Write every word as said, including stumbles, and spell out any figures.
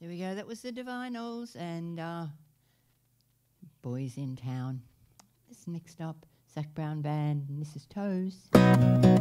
There we go. That was the Divinyls and uh, Boys in Town. This next up, Zac Brown Band, Missus Toes.